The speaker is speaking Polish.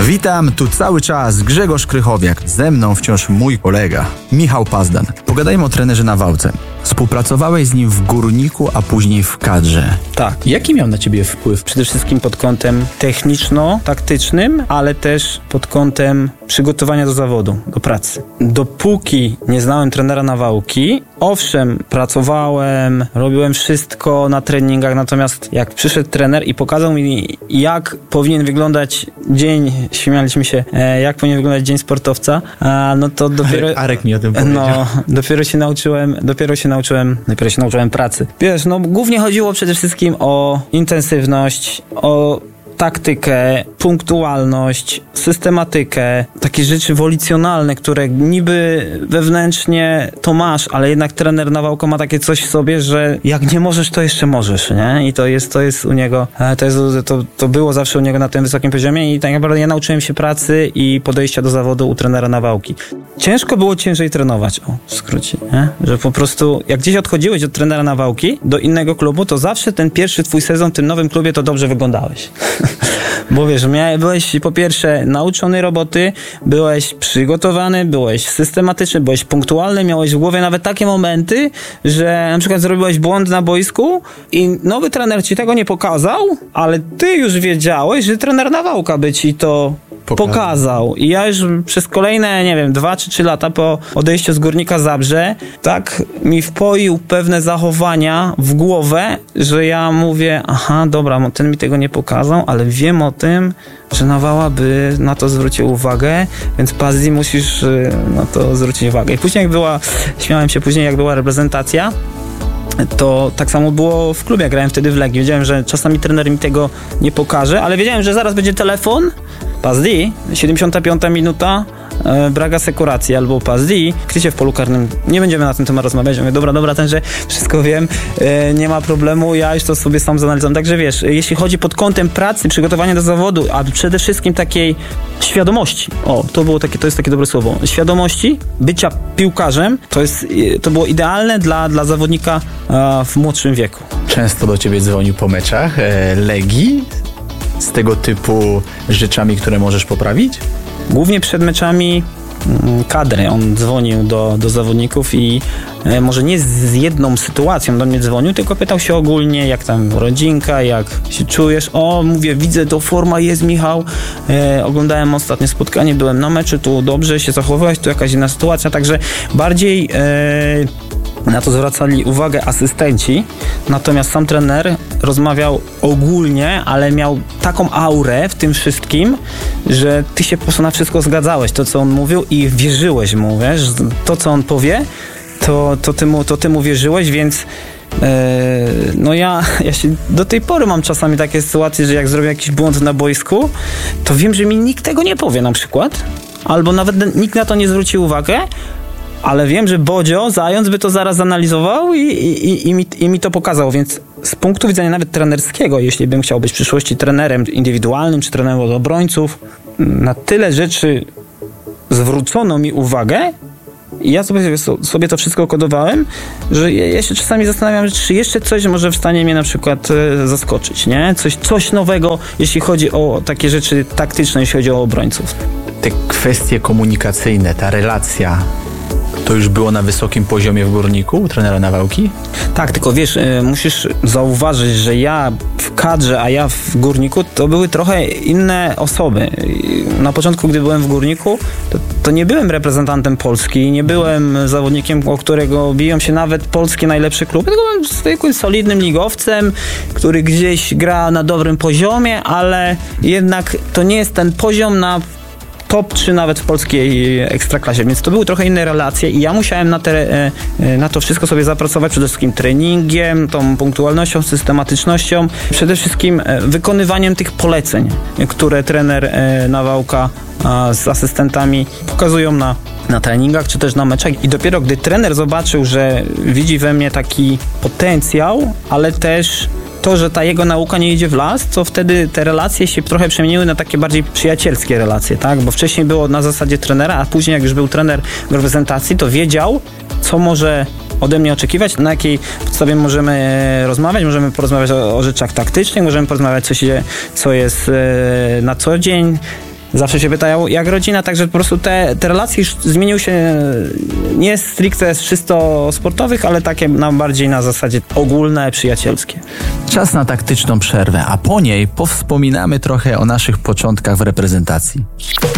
Witam, tu cały czas Grzegorz Krychowiak, ze mną wciąż mój kolega Michał Pazdan. Pogadajmy o trenerze Nawałce. Współpracowałeś z nim w Górniku, a później w kadrze. Tak. Jaki miał na ciebie wpływ? Przede wszystkim pod kątem techniczno-taktycznym, ale też pod kątem przygotowania do zawodu, do pracy. Dopóki nie znałem trenera Nawałki, owszem, pracowałem, robiłem wszystko na treningach, natomiast jak przyszedł trener i pokazał mi, jak powinien wyglądać dzień, śmialiśmy się, jak powinien wyglądać dzień sportowca, no to dopiero... Arek mi o tym powiedział. No, dopiero się nauczyłem pracy. Wiesz, no głównie chodziło przede wszystkim o intensywność, o taktykę, punktualność, systematykę, takie rzeczy wolicjonalne, które niby wewnętrznie to masz, ale jednak trener Nawałka ma takie coś w sobie, że jak nie możesz, to jeszcze możesz, nie? I to jest u niego, to było zawsze u niego na tym wysokim poziomie i tak naprawdę ja nauczyłem się pracy i podejścia do zawodu u trenera Nawałki. Ciężko było ciężej trenować, w skrócie, nie? Że po prostu jak gdzieś odchodziłeś od trenera Nawałki do innego klubu, to zawsze ten pierwszy twój sezon w tym nowym klubie to dobrze wyglądałeś. Bo wiesz, byłeś po pierwsze nauczony roboty, byłeś przygotowany, byłeś systematyczny, byłeś punktualny, miałeś w głowie nawet takie momenty, że na przykład zrobiłeś błąd na boisku i nowy trener ci tego nie pokazał, ale ty już wiedziałeś, że trener Nawałka by ci to pokazał. I ja już przez kolejne, 2 czy 3 lata po odejściu z Górnika Zabrze tak mi wpoił pewne zachowania w głowę, że ja mówię, dobra, ten mi tego nie pokazał, ale wiem o tym, że Nawała by na to zwrócił uwagę, więc Pazzi musisz na to zwrócić uwagę. I później śmiałem się później, jak była reprezentacja, to tak samo było w klubie, grałem wtedy w Legii. Wiedziałem, że czasami trener mi tego nie pokaże, ale wiedziałem, że zaraz będzie telefon, Pazdi, 75 minuta, Braga Sekuracji albo Pazdi, krycie w polu karnym. Nie będziemy na ten temat rozmawiać. Mówię, dobra, tenże wszystko wiem, nie ma problemu, ja już to sobie sam zanalizam. Także wiesz, jeśli chodzi pod kątem pracy, przygotowania do zawodu, a przede wszystkim takiej świadomości, to jest takie dobre słowo, świadomości bycia piłkarzem, to było idealne dla zawodnika w młodszym wieku. Często do ciebie dzwonił po meczach Legii z tego typu rzeczami, które możesz poprawić? Głównie przed meczami kadry. On dzwonił do zawodników i może nie z jedną sytuacją do mnie dzwonił, tylko pytał się ogólnie, jak tam rodzinka, jak się czujesz. Mówię, widzę, to forma jest, Michał. Oglądałem ostatnie spotkanie, byłem na meczu, tu dobrze się zachowałeś, tu jakaś inna sytuacja, także bardziej na to zwracali uwagę asystenci, natomiast sam trener rozmawiał ogólnie, ale miał taką aurę w tym wszystkim, że ty się po prostu na wszystko zgadzałeś, to co on mówił i wierzyłeś mu, wiesz, to co on powie, to ty mu wierzyłeś, więc ja się do tej pory mam czasami takie sytuacje, że jak zrobię jakiś błąd na boisku, to wiem, że mi nikt tego nie powie na przykład, albo nawet nikt na to nie zwróci uwagę, ale wiem, że Bodzio, Zając by to zaraz analizował i mi to pokazał, więc z punktu widzenia nawet trenerskiego, jeśli bym chciał być w przyszłości trenerem indywidualnym czy trenerem od obrońców, na tyle rzeczy zwrócono mi uwagę i ja sobie to wszystko kodowałem, że ja się czasami zastanawiam, czy jeszcze coś może w stanie mnie na przykład zaskoczyć, nie? Coś nowego, jeśli chodzi o takie rzeczy taktyczne, jeśli chodzi o obrońców. Te kwestie komunikacyjne, ta relacja, to już było na wysokim poziomie w Górniku u trenera Nawałki? Tak, tylko wiesz, musisz zauważyć, że ja w kadrze, a ja w Górniku, to były trochę inne osoby. Na początku, gdy byłem w Górniku, to nie byłem reprezentantem Polski, nie byłem zawodnikiem, o którego biją się nawet polskie najlepsze kluby, tylko byłem zwykłym, solidnym ligowcem, który gdzieś gra na dobrym poziomie, ale jednak to nie jest ten poziom na top 3 nawet w polskiej ekstraklasie, więc to były trochę inne relacje i ja musiałem na to wszystko sobie zapracować, przede wszystkim treningiem, tą punktualnością, systematycznością, przede wszystkim wykonywaniem tych poleceń, które trener Nawałka z asystentami pokazują na treningach, czy też na meczach i dopiero gdy trener zobaczył, że widzi we mnie taki potencjał, ale też to, że ta jego nauka nie idzie w las, to wtedy te relacje się trochę przemieniły na takie bardziej przyjacielskie relacje, tak? Bo wcześniej było na zasadzie trenera, a później jak już był trener w reprezentacji, to wiedział, co może ode mnie oczekiwać, na jakiej podstawie możemy rozmawiać, możemy porozmawiać o rzeczach taktycznych, możemy porozmawiać co jest na co dzień, Zawsze się pytają, jak rodzina, także po prostu te relacje już zmieniły się nie stricte z czysto sportowych, ale takie bardziej na zasadzie ogólne, przyjacielskie. Czas na taktyczną przerwę, a po niej powspominamy trochę o naszych początkach w reprezentacji.